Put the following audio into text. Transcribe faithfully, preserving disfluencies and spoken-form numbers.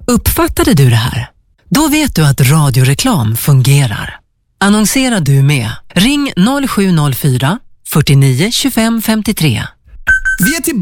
Uppfattade du det här? Då vet du att radioreklam fungerar. Annonserar du med? Ring noll sju noll fyra, fyrtionio, tjugofem femtiotre. Vi är till